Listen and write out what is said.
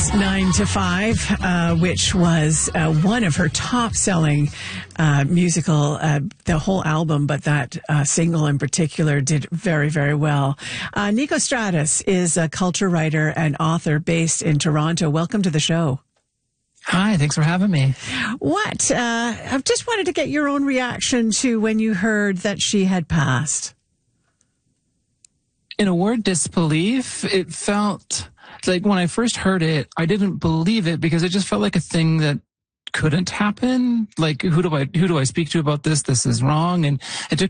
9 to 5, which was one of her top-selling musical, the whole album, but that single in particular did very, very well. Nico Stratus is a culture writer and author based in Toronto. Welcome to the show. Hi, thanks for having me. I just wanted to get your own reaction to when you heard that she had passed. In a word, disbelief. It felt like when I first heard it, I didn't believe it because it just felt like a thing that couldn't happen. Like, who do I speak to about this? This is wrong. And it took